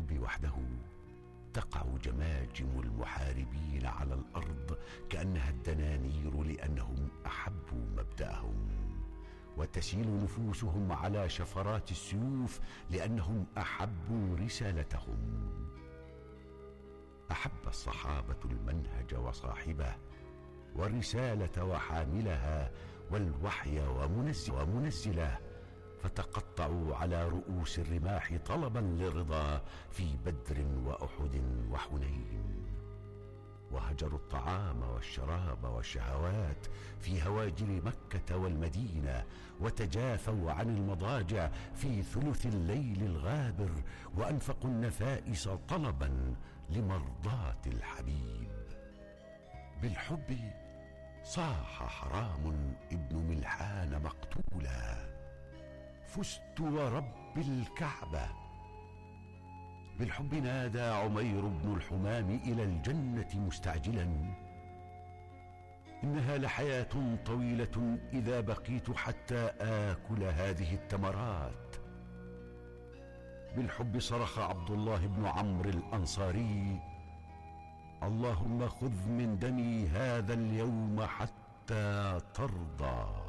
بالحب وحده تقع جماجم المحاربين على الأرض كأنها الدنانير لأنهم أحبوا مبدأهم، وتسيل نفوسهم على شفرات السيوف لأنهم أحبوا رسالتهم. أحب الصحابة المنهج وصاحبه، والرسالة وحاملها، والوحي ومنزله، فتقطعوا على رؤوس الرماح طلبا للرضا في بدر وأحد وحنين، وهجروا الطعام والشراب والشهوات في هواجر مكة والمدينة، وتجافوا عن المضاجع في ثلث الليل الغابر، وأنفقوا النفائس طلبا لمرضاة الحبيب. بالحب صاح حرام ابن ملحان مقتولا: فزت ورب الكعبة. بالحب نادى عمير بن الحمام إلى الجنة مستعجلا: إنها لحياة طويلة إذا بقيت حتى آكل هذه التمرات. بالحب صرخ عبد الله بن عمرو الأنصاري: اللهم خذ من دمي هذا اليوم حتى ترضى.